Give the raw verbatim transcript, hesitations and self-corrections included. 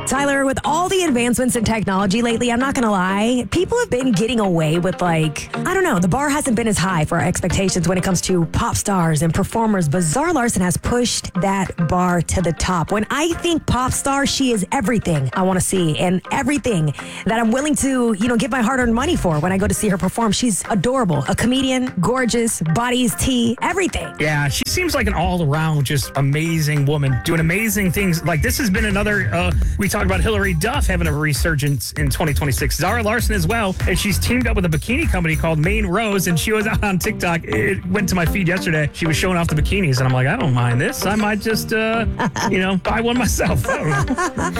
Tyler, with all the advancements in technology lately, I'm not going to lie, people have been getting away with, like, I don't know, the bar hasn't been as high for our expectations when it comes to pop stars and performers, but Zara Larsson has pushed that bar to the top. When I think pop star, she is everything I want to see and everything that I'm willing to, you know, give my hard-earned money for when I go to see her perform. She's adorable, a comedian, gorgeous, body's tea, everything. Yeah, she seems like an all-around just amazing woman, doing amazing things. Like, this has been another, uh, we talked about Hillary Duff having a resurgence in twenty twenty-six. Zara Larsson as well, and she's teamed up with a bikini company called Maine Rose, and she was out on TikTok. It went to my feed yesterday. She was showing off the bikinis, and I'm like, I don't mind this. I might just, uh, you know, buy one myself. I don't know.